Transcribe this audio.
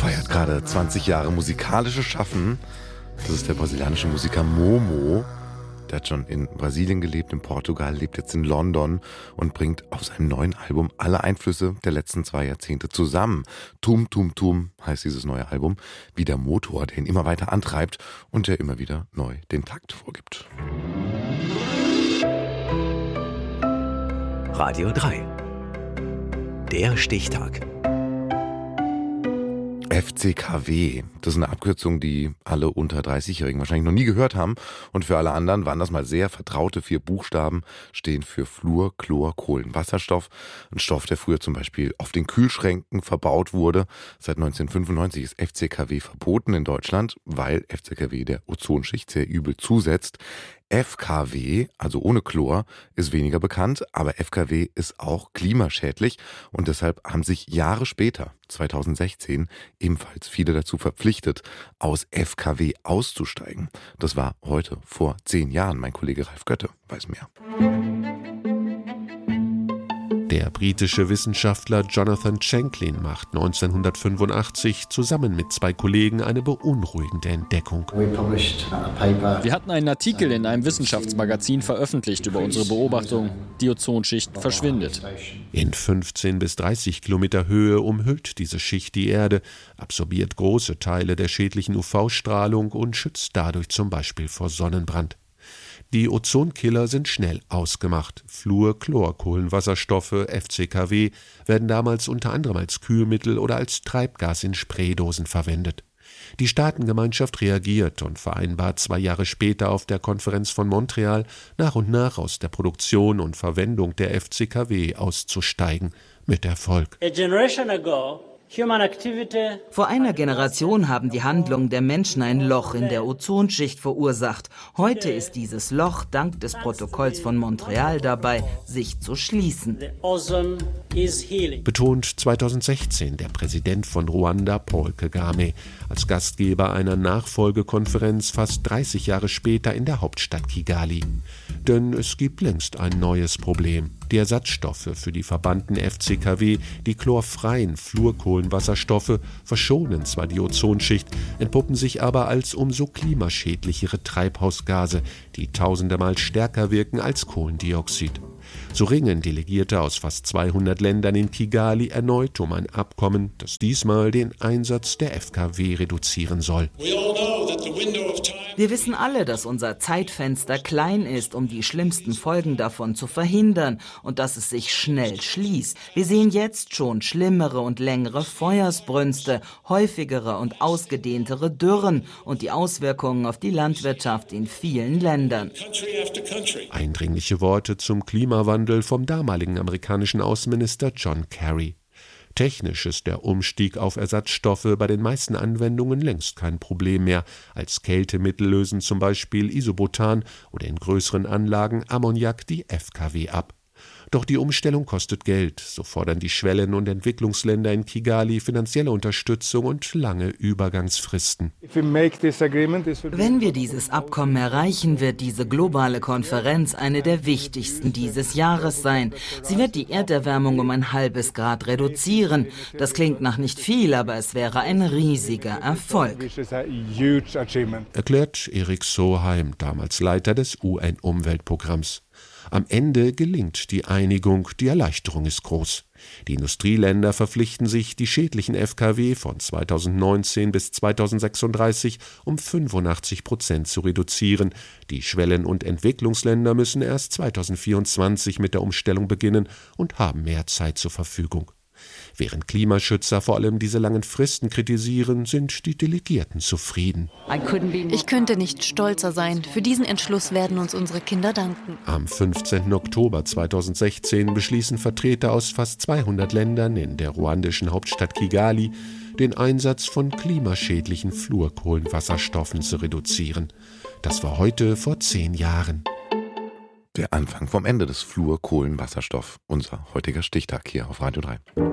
feiert gerade 20 Jahre musikalisches Schaffen. Das ist der brasilianische Musiker Momo. Der hat schon in Brasilien gelebt, in Portugal, lebt jetzt in London und bringt auf seinem neuen Album alle Einflüsse der letzten 2 Jahrzehnte zusammen. Tum Tum Tum heißt dieses neue Album, wie der Motor, der ihn immer weiter antreibt und der immer wieder neu den Takt vorgibt. Radio 3. Der Stichtag. FCKW, das ist eine Abkürzung, die alle unter 30-Jährigen wahrscheinlich noch nie gehört haben. Und für alle anderen waren das mal sehr vertraute 4 Buchstaben, stehen für Fluor, Chlor, Kohlenwasserstoff. Ein Stoff, der früher zum Beispiel auf den Kühlschränken verbaut wurde. Seit 1995 ist FCKW verboten in Deutschland, weil FCKW der Ozonschicht sehr übel zusetzt. FKW, also ohne Chlor, ist weniger bekannt, aber FKW ist auch klimaschädlich und deshalb haben sich Jahre später, 2016, ebenfalls viele dazu verpflichtet, aus FKW auszusteigen. Das war heute vor 10 Jahren. Mein Kollege Ralf Götte weiß mehr. Der britische Wissenschaftler Jonathan Shanklin macht 1985 zusammen mit 2 Kollegen eine beunruhigende Entdeckung. Wir hatten einen Artikel in einem Wissenschaftsmagazin veröffentlicht über unsere Beobachtung. Die Ozonschicht verschwindet. In 15 bis 30 Kilometer Höhe umhüllt diese Schicht die Erde, absorbiert große Teile der schädlichen UV-Strahlung und schützt dadurch zum Beispiel vor Sonnenbrand. Die Ozonkiller sind schnell ausgemacht. Fluor, Chlor, Kohlenwasserstoffe, FCKW werden damals unter anderem als Kühlmittel oder als Treibgas in Spraydosen verwendet. Die Staatengemeinschaft reagiert und vereinbart 2 Jahre später auf der Konferenz von Montreal, nach und nach aus der Produktion und Verwendung der FCKW auszusteigen. Mit Erfolg. Vor einer Generation haben die Handlungen der Menschen ein Loch in der Ozonschicht verursacht. Heute ist dieses Loch dank des Protokolls von Montreal dabei, sich zu schließen. Betont 2016 der Präsident von Ruanda, Paul Kagame, als Gastgeber einer Nachfolgekonferenz fast 30 Jahre später in der Hauptstadt Kigali. Denn es gibt längst ein neues Problem. Die Ersatzstoffe für die verbannten FCKW, die chlorfreien Fluorkohlenwasserstoffe, verschonen zwar die Ozonschicht, entpuppen sich aber als umso klimaschädlichere Treibhausgase, die tausendmal stärker wirken als Kohlendioxid. So ringen Delegierte aus fast 200 Ländern in Kigali erneut um ein Abkommen, das diesmal den Einsatz der FKW reduzieren soll. Wir wissen alle, dass unser Zeitfenster klein ist, um die schlimmsten Folgen davon zu verhindern und dass es sich schnell schließt. Wir sehen jetzt schon schlimmere und längere Feuersbrünste, häufigere und ausgedehntere Dürren und die Auswirkungen auf die Landwirtschaft in vielen Ländern. Eindringliche Worte zum Klimawandel vom damaligen amerikanischen Außenminister John Kerry. Technisch ist der Umstieg auf Ersatzstoffe bei den meisten Anwendungen längst kein Problem mehr. Als Kältemittel lösen zum Beispiel Isobutan oder in größeren Anlagen Ammoniak die FKW ab. Doch die Umstellung kostet Geld, so fordern die Schwellen- und Entwicklungsländer in Kigali finanzielle Unterstützung und lange Übergangsfristen. Wenn wir dieses Abkommen erreichen, wird diese globale Konferenz eine der wichtigsten dieses Jahres sein. Sie wird die Erderwärmung um 0,5 Grad reduzieren. Das klingt nach nicht viel, aber es wäre ein riesiger Erfolg. Erklärt Erik Soheim, damals Leiter des UN-Umweltprogramms. Am Ende gelingt die Einigung, die Erleichterung ist groß. Die Industrieländer verpflichten sich, die schädlichen FKW von 2019 bis 2036 um 85% zu reduzieren. Die Schwellen- und Entwicklungsländer müssen erst 2024 mit der Umstellung beginnen und haben mehr Zeit zur Verfügung. Während Klimaschützer vor allem diese langen Fristen kritisieren, sind die Delegierten zufrieden. Ich könnte nicht stolzer sein. Für diesen Entschluss werden uns unsere Kinder danken. Am 15. Oktober 2016 beschließen Vertreter aus fast 200 Ländern in der ruandischen Hauptstadt Kigali, den Einsatz von klimaschädlichen Fluorkohlenwasserstoffen zu reduzieren. Das war heute vor 10 Jahren. Der Anfang vom Ende des Fluorkohlenwasserstoff, unser heutiger Stichtag hier auf Radio 3.